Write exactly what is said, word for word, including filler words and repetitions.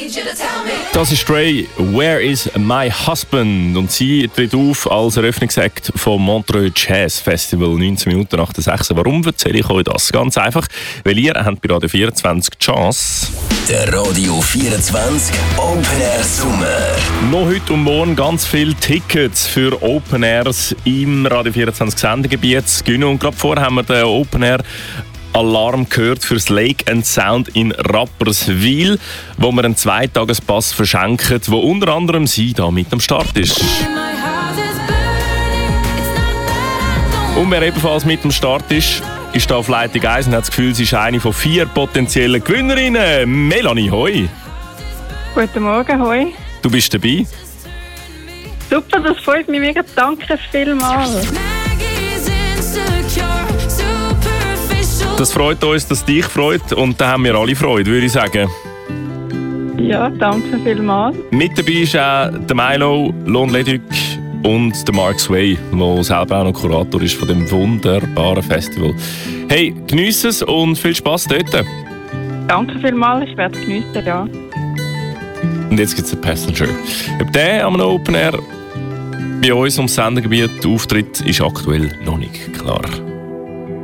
Das ist Stray, Where is my husband? Und sie tritt auf als Eröffnungsakt vom Montreux Jazz Festival, neunzehn Minuten nach der sechs. Warum erzähle ich euch das? Ganz einfach, weil ihr habt bei Radio vierundzwanzig die Chance. Der Radio vierundzwanzig Open Air Sommer. Noch heute und morgen ganz viele Tickets für Open Airs im Radio vierundzwanzig Sendegebiet zu gewinnen. Und gerade vorher haben wir den Open Air Alarm gehört für das Lake and Sound in Rapperswil, wo wir einen Zweitagespass verschenken, wo unter anderem sie da mit am Start ist. Und wer ebenfalls mit am Start ist, ist da auf Leitung eins und hat das Gefühl, sie ist eine von vier potenziellen Gewinnerinnen. Melanie, hoi. Guten Morgen, hoi. Du bist dabei. Super, das freut mich mega. Danke vielmals. Das freut uns, dass dich freut und da haben wir alle Freude, würde ich sagen. Ja, danke vielmals. Mit dabei ist auch der Milo, Lon Leduc und der Mark Sway, der selber auch noch Kurator ist von dem wunderbaren Festival. Hey, geniesse es und viel Spass dort. Danke vielmals, ich werde es geniessen, ja. Und jetzt gibt es den Passenger. Ob der am Open Air bei uns ums Sendegebiet auftritt, ist aktuell noch nicht klar.